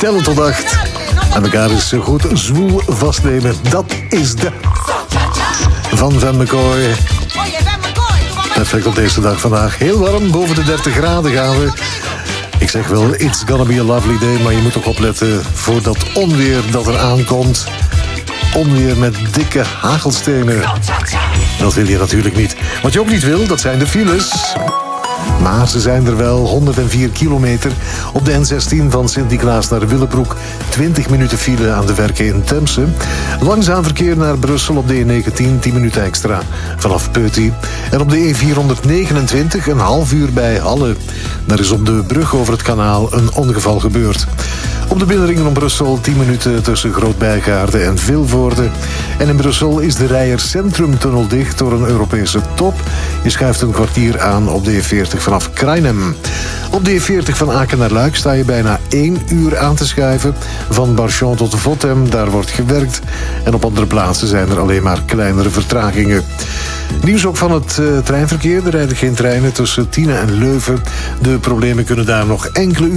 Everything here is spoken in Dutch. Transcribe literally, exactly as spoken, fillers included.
tellen tot acht. En elkaar eens goed zwoel vastnemen. Dat is de van Van McCoy. Perfect op deze dag vandaag. Heel warm, boven de dertig graden gaan we. Ik zeg wel, it's gonna be a lovely day, maar je moet toch opletten voor dat onweer dat er aankomt. Onweer met dikke hagelstenen. Dat wil je natuurlijk niet. Wat je ook niet wil, dat zijn de files. Maar ze zijn er wel, honderdvier kilometer op de N zestien van Sint-Niklaas naar Willebroek. twintig minuten file aan de werken in Temse. Langzaam verkeer naar Brussel op de E negentien, tien minuten extra vanaf Peuty. En op de E vierhonderdnegenentwintig een half uur bij Halle. Daar is op de brug over het kanaal een ongeval gebeurd. Op de binnenring om Brussel tien minuten tussen Groot-Bijgaarde en Vilvoorde. En in Brussel is de Reijer Centrumtunnel dicht door een Europese top. Je schuift een kwartier aan op de E veertig vanaf Krainem. Op de E veertig van Aken naar Luik sta je bijna één uur aan te schuiven. Van Barchon tot Votem, daar wordt gewerkt. En op andere plaatsen zijn er alleen maar kleinere vertragingen. Nieuws ook van het uh, treinverkeer. Er rijden geen treinen tussen Tiene en Leuven. De problemen kunnen daar nog enkele